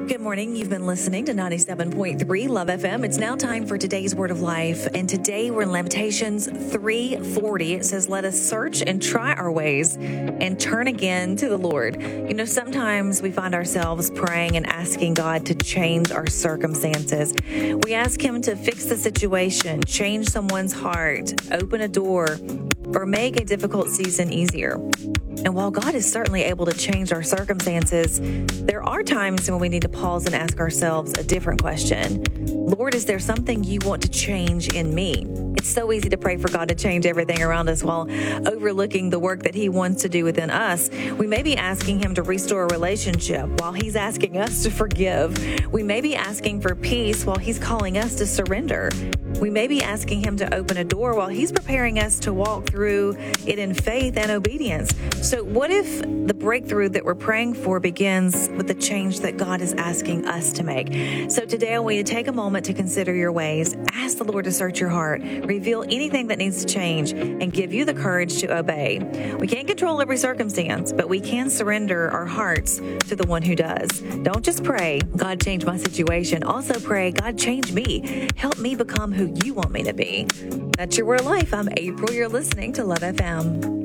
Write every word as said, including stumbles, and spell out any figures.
Good morning. You've been listening to ninety-seven point three Love F M. It's now time for today's Word of Life. And today we're in Lamentations three forty. It says, let us search and try our ways and turn again to the Lord. You know, sometimes we find ourselves praying and asking God to change our circumstances. We ask Him to fix the situation, change someone's heart, open a door, or make a difficult season easier. And while God is certainly able to change our circumstances, there are times when we need to pause and ask ourselves a different question. Lord, is there something you want to change in me? It's so easy to pray for God to change everything around us while overlooking the work that He wants to do within us. We may be asking Him to restore a relationship while He's asking us to forgive. We may be asking for peace while He's calling us to surrender. We may be asking Him to open a door while He's preparing us to walk through it in faith and obedience. So what if the breakthrough that we're praying for begins with the change that God is asking us to make? So today I want you to take a moment to consider your ways. Ask the Lord to search your heart, reveal anything that needs to change, and give you the courage to obey. We can't control every circumstance, but we can surrender our hearts to the one who does. Don't just pray, God, change my situation. Also pray, God, change me. Help me become who you want me to be. That's your Word of Life. I'm April. You're listening to Love F M.